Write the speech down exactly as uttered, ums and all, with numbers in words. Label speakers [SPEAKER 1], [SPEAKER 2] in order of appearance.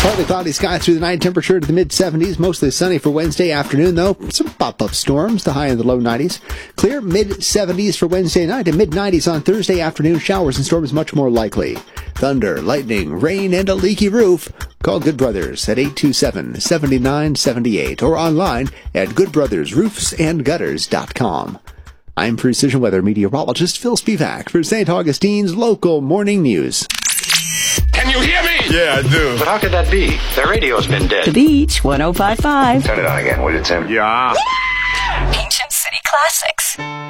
[SPEAKER 1] Partly cloudy skies through the night, temperature to the mid seventies. Mostly sunny for Wednesday afternoon, though. Some pop-up storms, the high in the low nineties. Clear mid seventies for Wednesday night and mid nineties on Thursday afternoon. Showers and storms much more likely. Thunder, lightning, rain, and a leaky roof. Call Good Brothers at eight two seven, seven nine seven eight or online at good brothers roofs and gutters dot com. I'm Precision Weather Meteorologist Phil Spivak for Saint Augustine's local morning news.
[SPEAKER 2] Can you hear me?
[SPEAKER 3] Yeah, I do.
[SPEAKER 4] But how could that be? The radio's been dead.
[SPEAKER 5] The Beach, one oh five point five.
[SPEAKER 3] Turn it on again, will you, Tim?
[SPEAKER 2] Yeah.
[SPEAKER 5] Ancient City Classics.